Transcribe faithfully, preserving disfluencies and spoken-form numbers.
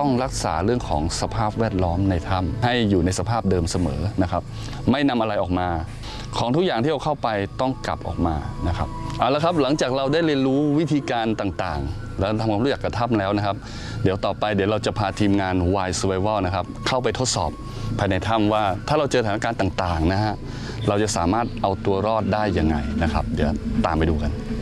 ต้องรักษาเรื่องของสภาพแวดล้อมในถ้ำให้อยู่ในสภาพเดิมเสมอนะครับไม่นำอะไรออกมาของทุกอย่างที่เราเข้าไปต้องกลับออกมานะครับเอาละครับหลังจากเราได้เรียนรู้วิธีการต่างๆแล้วทำความรู้จักกับถ้ำแล้วนะครับเดี๋ยวต่อไปเดี๋ยวเราจะพาทีมงาน Wild Survival นะครับเข้าไปทดสอบภายในถ้ำว่าถ้าเราเจอสถานการณ์ต่างๆนะฮะเราจะสามารถเอาตัวรอดได้ยังไงนะครับเดี๋ยวตามไปดูกัน